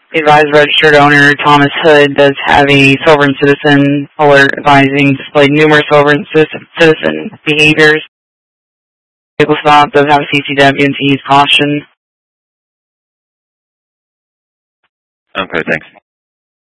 The advised registered owner, Thomas Hood, does have a sovereign citizen alert advising displayed numerous sovereign citizen behaviors. Vehicle stop does have a CCW and to use caution. Okay, thanks.